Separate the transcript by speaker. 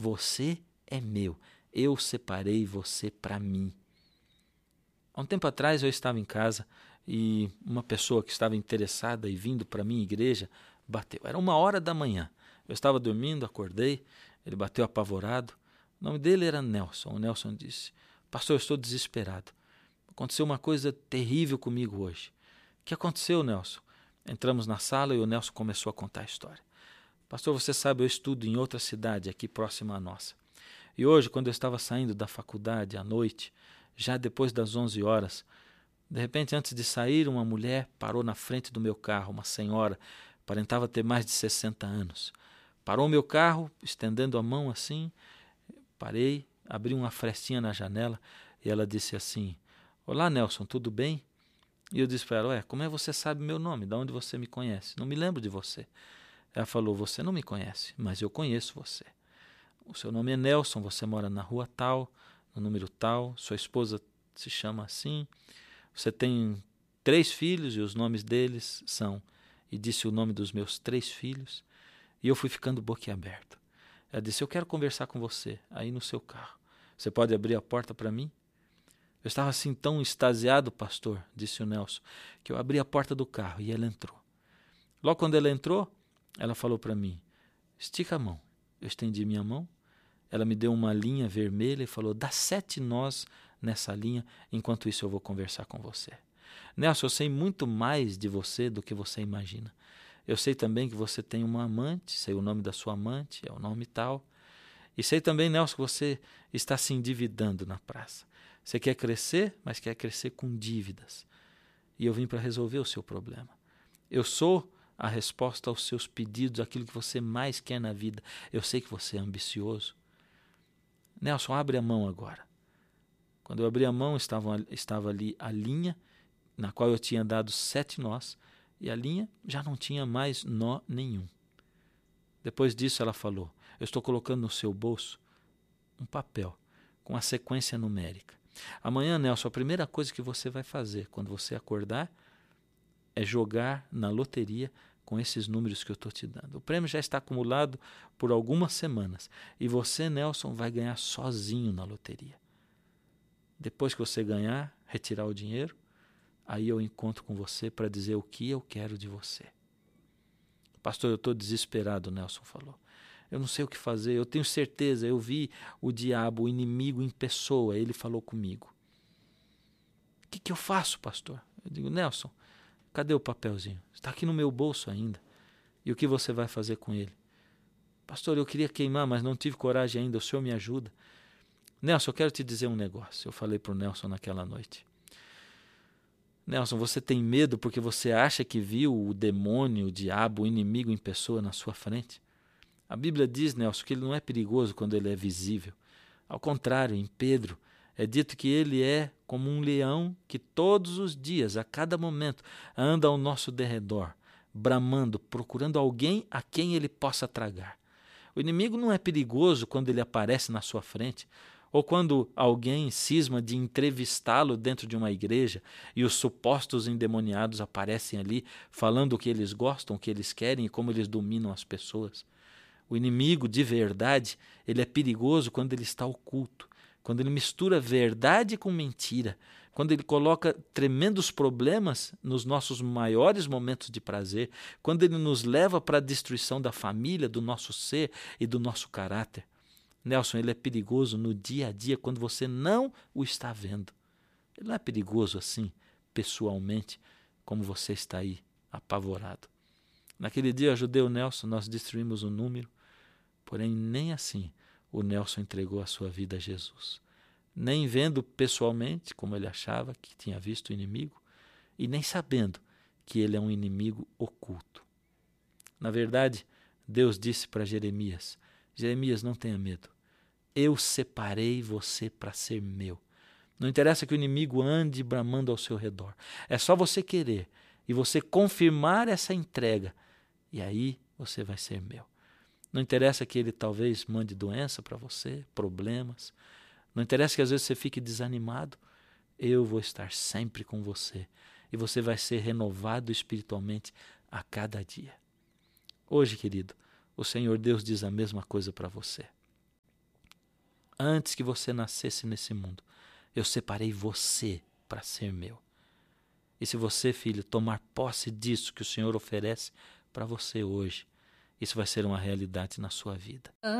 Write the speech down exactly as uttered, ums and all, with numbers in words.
Speaker 1: Você é meu. Eu separei você para mim. Há um tempo atrás eu estava em casa e uma pessoa que estava interessada e vindo para a minha igreja bateu. Era uma hora da manhã. Eu estava dormindo, acordei, ele bateu apavorado. O nome dele era Nelson. O Nelson disse: pastor, eu estou desesperado. Aconteceu uma coisa terrível comigo hoje. O que aconteceu, Nelson? Entramos na sala e o Nelson começou a contar a história. Pastor, você sabe, eu estudo em outra cidade aqui próxima à nossa. E hoje, quando eu estava saindo da faculdade à noite, já depois das onze horas, de repente, antes de sair, uma mulher parou na frente do meu carro, uma senhora, aparentava ter mais de sessenta anos. Parou o meu carro, estendendo a mão assim, parei, abri uma frestinha na janela e ela disse assim: olá, Nelson, tudo bem? E eu disse para ela: ué, como é que você sabe meu nome? De onde você me conhece? Não me lembro de você. Ela falou: você não me conhece, mas eu conheço você. O seu nome é Nelson, você mora na rua tal, no número tal, sua esposa se chama assim, você tem três filhos e os nomes deles são... E disse o nome dos meus três filhos e eu fui ficando boquiaberto. Ela disse: eu quero conversar com você aí no seu carro. Você pode abrir a porta para mim? Eu estava assim tão extasiado, pastor, disse o Nelson, que eu abri a porta do carro e ela entrou. Logo quando ela entrou, ela falou para mim: estica a mão. Eu estendi minha mão, ela me deu uma linha vermelha e falou: dá sete nós nessa linha, enquanto isso eu vou conversar com você. Nelson, eu sei muito mais de você do que você imagina. Eu sei também que você tem uma amante, sei o nome da sua amante, é o nome tal. E sei também, Nelson, que você está se endividando na praça. Você quer crescer, mas quer crescer com dívidas. E eu vim para resolver o seu problema. Eu sou a resposta aos seus pedidos, aquilo que você mais quer na vida. Eu sei que você é ambicioso. Nelson, abre a mão agora. Quando eu abri a mão, estava, estava ali a linha, na qual eu tinha dado sete nós, e a linha já não tinha mais nó nenhum. Depois disso ela falou: eu estou colocando no seu bolso um papel com a sequência numérica. Amanhã, Nelson, a primeira coisa que você vai fazer quando você acordar é jogar na loteria com esses números que eu estou te dando. O prêmio já está acumulado por algumas semanas e você, Nelson, vai ganhar sozinho na loteria. Depois que você ganhar, retirar o dinheiro, aí eu encontro com você para dizer o que eu quero de você. Pastor, eu estou desesperado, Nelson falou. Eu não sei o que fazer, eu tenho certeza, eu vi o diabo, o inimigo em pessoa, ele falou comigo. O que, que eu faço, pastor? Eu digo: Nelson, cadê o papelzinho? Está aqui no meu bolso ainda. E o que você vai fazer com ele? Pastor, eu queria queimar, mas não tive coragem ainda, o senhor me ajuda. Nelson, eu quero te dizer um negócio. Eu falei para o Nelson naquela noite. Nelson, você tem medo porque você acha que viu o demônio, o diabo, o inimigo em pessoa na sua frente? A Bíblia diz, Nelson, que ele não é perigoso quando ele é visível. Ao contrário, em Pedro, é dito que ele é como um leão que todos os dias, a cada momento, anda ao nosso derredor, bramando, procurando alguém a quem ele possa tragar. O inimigo não é perigoso quando ele aparece na sua frente, ou quando alguém cisma de entrevistá-lo dentro de uma igreja e os supostos endemoniados aparecem ali falando o que eles gostam, o que eles querem e como eles dominam as pessoas. O inimigo de verdade, ele é perigoso quando ele está oculto, quando ele mistura verdade com mentira, quando ele coloca tremendos problemas nos nossos maiores momentos de prazer, quando ele nos leva para a destruição da família, do nosso ser e do nosso caráter. Nelson, ele é perigoso no dia a dia quando você não o está vendo. Ele não é perigoso assim, pessoalmente, como você está aí, apavorado. Naquele dia eu ajudei o Nelson, nós destruímos o número, porém nem assim o Nelson entregou a sua vida a Jesus. Nem vendo pessoalmente, como ele achava que tinha visto o inimigo, e nem sabendo que ele é um inimigo oculto. Na verdade, Deus disse para Jeremias: Jeremias, não tenha medo. Eu separei você para ser meu. Não interessa que o inimigo ande bramando ao seu redor. É só você querer e você confirmar essa entrega. E aí você vai ser meu. Não interessa que ele talvez mande doença para você, problemas. Não interessa que às vezes você fique desanimado. Eu vou estar sempre com você. E você vai ser renovado espiritualmente a cada dia. Hoje, querido, o Senhor Deus diz a mesma coisa para você. Antes que você nascesse nesse mundo, eu separei você para ser meu. E se você, filho, tomar posse disso que o Senhor oferece para você hoje, isso vai ser uma realidade na sua vida.